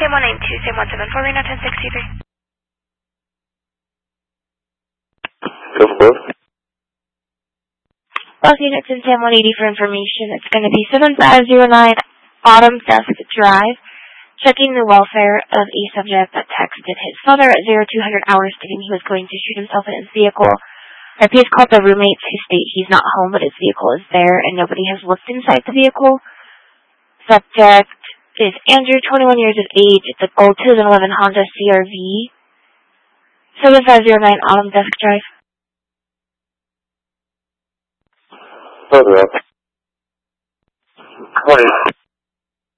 same 192, same 174, Reno 1063. Go for both. Both units in Sam 180 for information. It's going to be 7509 Autumn Dusk Drive. Checking the welfare of a subject that texted his father at 0200 hours stating he was going to shoot himself in his vehicle. RP has called the roommates who state he's not home but his vehicle is there and nobody has looked inside the vehicle. Subject is Andrew, 21 years of age. It's a gold 2011 Honda CR-V. 7509 Autumn Dusk Drive. Photo up. 20.